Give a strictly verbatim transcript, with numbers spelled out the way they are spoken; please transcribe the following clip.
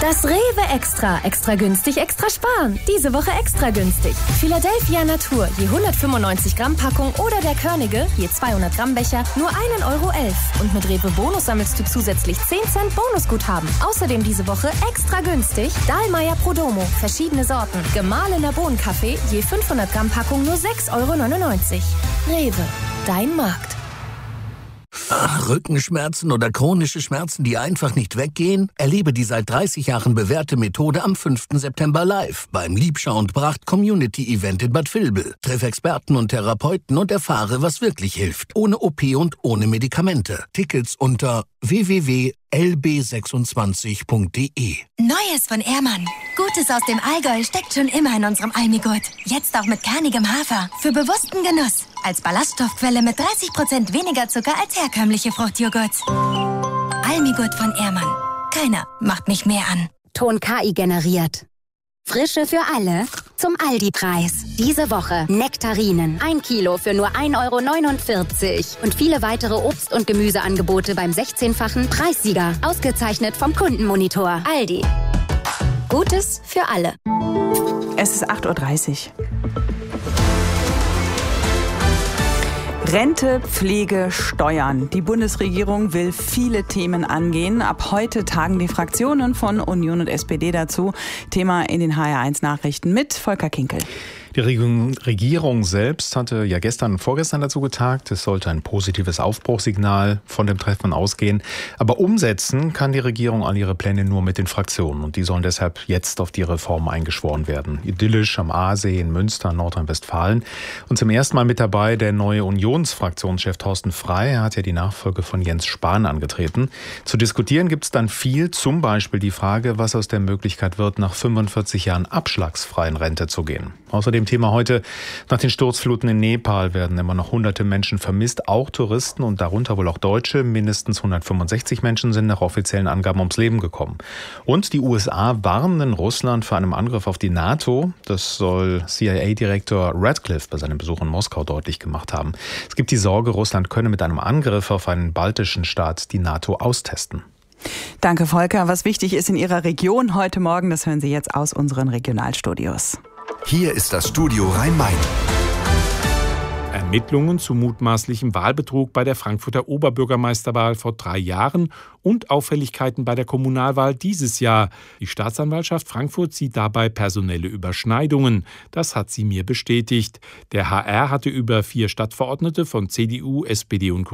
Das Rewe Extra. Extra günstig, extra sparen. Diese Woche extra günstig. Philadelphia Natur, je hundertfünfundneunzig Gramm Packung oder der Körnige, je zweihundert Gramm Becher, nur ein Euro elf. Und mit Rewe Bonus sammelst du zusätzlich zehn Cent Bonusguthaben. Außerdem diese Woche extra günstig Dahlmeier Prodomo, verschiedene Sorten. Gemahlener Bohnenkaffee, je fünfhundert Gramm Packung nur sechs Euro neunundneunzig. Rewe, dein Markt. Ach, Rückenschmerzen oder chronische Schmerzen, die einfach nicht weggehen? Erlebe die seit dreißig Jahren bewährte Methode am fünften September live beim Liebschau und Bracht Community Event in Bad Vilbel. Treff Experten und Therapeuten und erfahre, was wirklich hilft. Ohne O P und ohne Medikamente. Tickets unter w w w punkt l b sechsundzwanzig punkt d e. Neues von Ehrmann. Gutes aus dem Allgäu steckt schon immer in unserem Almigurt. Jetzt auch mit kernigem Hafer. Für bewussten Genuss. Als Ballaststoffquelle mit dreißig Prozent weniger Zucker als herkömmliche Fruchtjoghurts. Almigurt von Ehrmann. Keiner macht mich mehr an. Ton K I generiert. Frische für alle zum Aldi-Preis. Diese Woche Nektarinen. Ein Kilo für nur ein Euro neunundvierzig. Und viele weitere Obst- und Gemüseangebote beim sechzehnfachen Preissieger. Ausgezeichnet vom Kundenmonitor. Aldi. Gutes für alle. Es ist acht Uhr dreißig. Rente, Pflege, Steuern. Die Bundesregierung will viele Themen angehen. Ab heute tagen die Fraktionen von Union und S P D dazu. Thema in den H R eins Nachrichten mit Volker Kinkel. Die Regierung selbst hatte ja gestern und vorgestern dazu getagt. Es sollte ein positives Aufbruchssignal von dem Treffen ausgehen. Aber umsetzen kann die Regierung all ihre Pläne nur mit den Fraktionen. Und die sollen deshalb jetzt auf die Reform eingeschworen werden. Idyllisch am Aasee in Münster, Nordrhein-Westfalen. Und zum ersten Mal mit dabei der neue Unionsfraktionschef Thorsten Frey. Er hat ja die Nachfolge von Jens Spahn angetreten. Zu diskutieren gibt es dann viel. Zum Beispiel die Frage, was aus der Möglichkeit wird, nach fünfundvierzig Jahren abschlagsfrei in Rente zu gehen. Außerdem Thema heute: Nach den Sturzfluten in Nepal werden immer noch hunderte Menschen vermisst, auch Touristen und darunter wohl auch Deutsche. Mindestens hundertfünfundsechzig Menschen sind nach offiziellen Angaben ums Leben gekommen. Und die U S A warnen Russland vor einem Angriff auf die NATO. Das soll C I A-Direktor Radcliffe bei seinem Besuch in Moskau deutlich gemacht haben. Es gibt die Sorge, Russland könne mit einem Angriff auf einen baltischen Staat die NATO austesten. Danke, Volker. Was wichtig ist in Ihrer Region heute Morgen, das hören Sie jetzt aus unseren Regionalstudios. Hier ist das Studio Rhein-Main. Ermittlungen zu mutmaßlichem Wahlbetrug bei der Frankfurter Oberbürgermeisterwahl vor drei Jahren und Auffälligkeiten bei der Kommunalwahl dieses Jahr. Die Staatsanwaltschaft Frankfurt sieht dabei personelle Überschneidungen. Das hat sie mir bestätigt. Der H R hatte über vier Stadtverordnete von C D U, S P D und